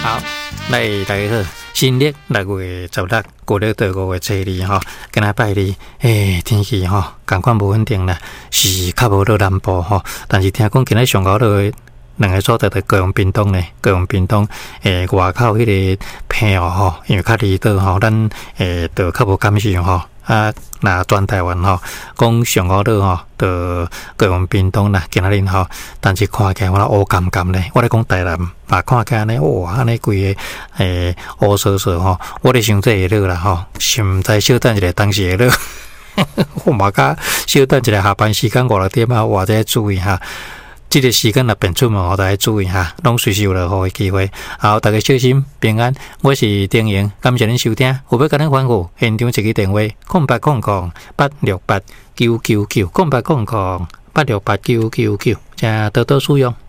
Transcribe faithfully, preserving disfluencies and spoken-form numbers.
好，来大家好，新历六月十六，过了第五月初二吼，今仔拜二，诶，天气吼，赶快无稳定啦，是较无到南部吼，但是听讲今仔上高头两个所在的高雄屏东呢，高雄屏东诶外口迄个平哦吼，因为较离岛吼，咱诶就较无感受吼。啊，那全台湾吼，讲上高头吼，就高雄屏东啦，今仔日吼，但是看起来我咧乌甘甘咧，我咧讲台南，嘛看起来呢，哇，安尼规个诶乌索索吼，我咧想这会落啦吼，是毋知小等一下当时会落，我嘛甲小等一下下班时间五六点啊，我再注意下。这个时间若变出门，我大家注意哈，拢随时有落雨的机会。好，大家小心平安。我是丁莹，感谢您收听。有要甲咱反馈，现场一个电话：空八空空八六八九九九，空八空空八六八九九九，请多多使用。